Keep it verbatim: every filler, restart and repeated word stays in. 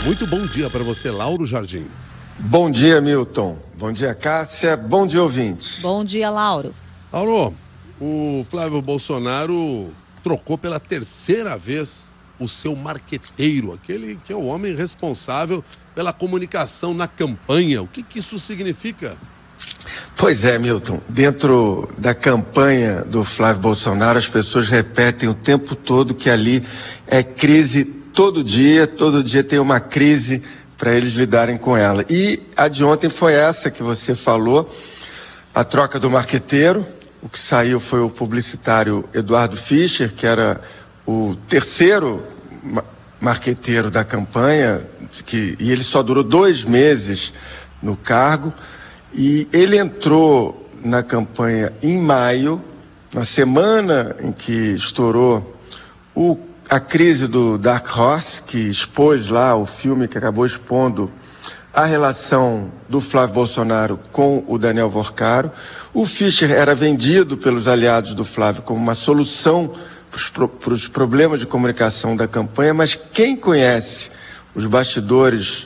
Muito bom dia para você, Lauro Jardim. Bom dia, Milton. Bom dia, Cássia. Bom dia, ouvintes. Bom dia, Lauro. Lauro, o Flávio Bolsonaro trocou pela terceira vez o seu marqueteiro, aquele que é o homem responsável pela comunicação na campanha. O que que isso significa? Pois é, Milton. Dentro da campanha do Flávio Bolsonaro, as pessoas repetem o tempo todo que ali é crise todo dia, todo dia tem uma crise para eles lidarem com ela. E a de ontem foi essa que você falou, a troca do marqueteiro. O que saiu foi o publicitário Eduardo Fischer, que era o terceiro ma- marqueteiro da campanha, que, e ele só durou dois meses no cargo. E ele entrou na campanha em maio, na semana em que estourou o, a crise do Dark Horse, que expôs lá o filme que acabou expondo a relação do Flávio Bolsonaro com o Daniel Vorcaro. O Fischer era vendido pelos aliados do Flávio como uma solução para os problemas de comunicação da campanha, mas quem conhece os bastidores